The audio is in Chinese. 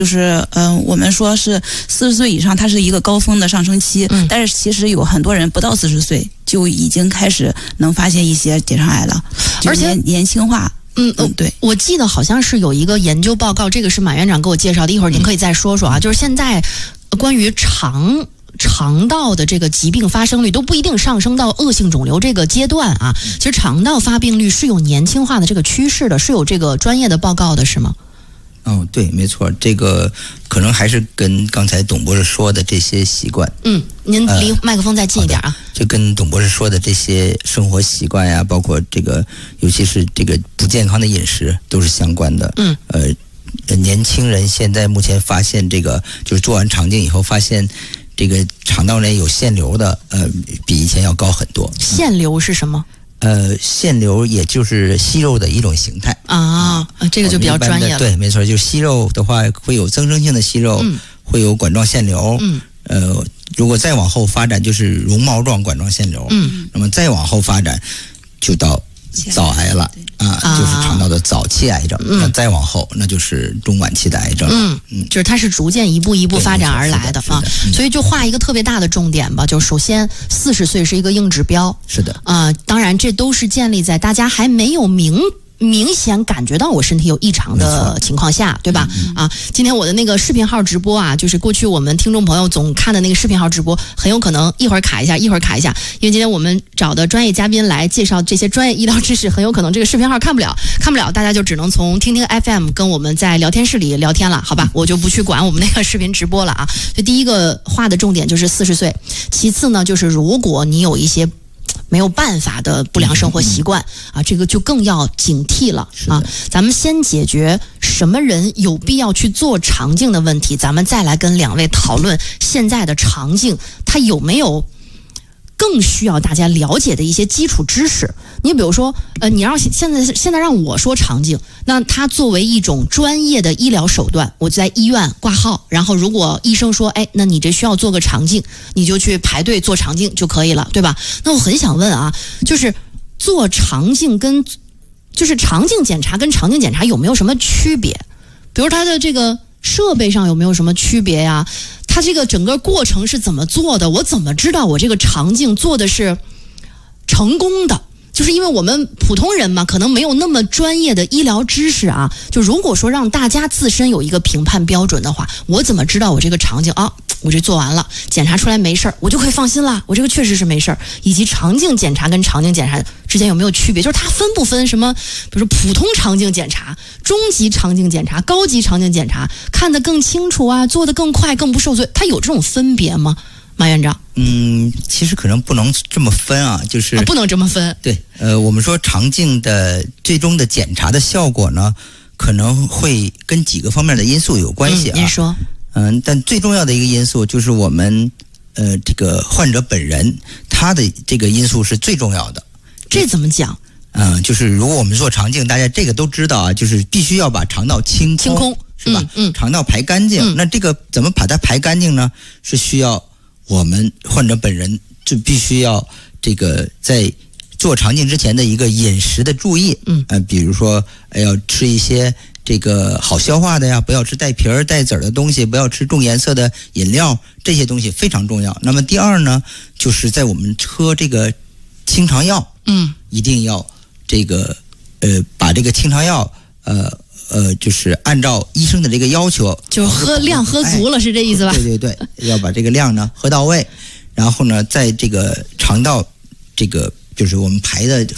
就是我们说是40岁以上，它是一个高峰的上升期，但是其实有很多人不到40岁就已经开始能发现一些结肠癌了，而且年轻化。对， 我记得好像是有一个研究报告，这个是马院长给我介绍的，一会儿您可以再说说啊。就是现在关于肠道的这个疾病发生率都不一定上升到恶性肿瘤这个阶段啊，其实肠道发病率是有年轻化的这个趋势的，是有这个专业的报告的，是吗？ 哦，对，没错，这个可能还是跟刚才董博士说的这些习惯。 您离麦克风再近一点啊。 就跟董博士说的这些生活习惯呀，包括这个，尤其是这个不健康的饮食，都是相关的。年轻人现在目前发现这个，就是做完肠镜以后发现这个肠道内有腺瘤的，比以前要高很多。 腺瘤是什么？ 腺瘤也就是息肉的一种形态啊，这个就比较专业了。 对，没错，就息肉的话会有增生性的息肉，会有管状腺瘤，如果再往后发展就是绒毛状管状腺瘤，那么再往后发展就到早癌了就是肠道的早期癌症，那再往后那就是中晚期的癌症， 就是它是逐渐一步一步发展而来的啊，所以就画一个特别大的重点吧，就是首先40岁是一个硬指标， 是的当然这都是建立在大家还没有明显感觉到我身体有异常的情况下，对吧？今天我的那个视频号直播啊，就是过去我们听众朋友总看的那个视频号直播，很有可能一会儿卡一下，一会儿卡一下，因为今天我们找的专业嘉宾来介绍这些专业医疗知识，很有可能这个视频号看不了，大家就只能从听听 FM 跟我们在聊天室里聊天了，好吧？我就不去管我们那个视频直播了啊。所以第一个画的重点就是40岁，其次呢，就是如果你有一些没有办法的不良生活习惯这个就更要警惕了啊！咱们先解决什么人有必要去做肠镜的问题，咱们再来跟两位讨论现在的肠镜它有没有更需要大家了解的一些基础知识。你比如说你让现在让我说肠镜，那它作为一种专业的医疗手段，我在医院挂号，然后如果医生说那你这需要做个肠镜，你就去排队做肠镜就可以了，对吧？那我很想问啊，就是做肠镜就是肠镜检查跟肠镜检查有没有什么区别？比如它的这个设备上有没有什么区别呀？它这个整个过程是怎么做的？我怎么知道我这个肠镜做的是成功的？就是因为我们普通人嘛，可能没有那么专业的医疗知识啊。就如果说让大家自身有一个评判标准的话，我怎么知道我这个肠镜我这做完了，检查出来没事儿，我就可以放心了，我这个确实是没事儿。以及肠镜检查跟肠镜检查之间有没有区别？就是它分不分什么，比如说普通肠镜检查、中级肠镜检查、高级肠镜检查，看得更清楚啊，做得更快、更不受罪，它有这种分别吗？马院长？ 其实可能不能这么分啊，就是不能这么分。 对，我们说肠镜的最终的检查的效果呢，可能会跟几个方面的因素有关系啊。 您说。 但最重要的一个因素就是我们这个患者本人他的这个因素是最重要的。 这怎么讲？ 就是如果我们做肠镜，大家这个都知道啊，就是必须要把肠道清空，是吧？肠道排干净。那这个怎么把它排干净呢？是需要我们患者本人就必须要这个在做肠镜之前的一个饮食的注意，比如说要吃一些这个好消化的呀，不要吃带皮儿带籽儿的东西，不要吃重颜色的饮料，这些东西非常重要。那么第二呢，就是在我们喝这个清肠药，一定要这个把这个清肠药就是按照医生的这个要求， 就是量喝足了，是这意思吧？ 对，要把这个量呢喝到位，然后呢，在这个肠道这个就是我们排的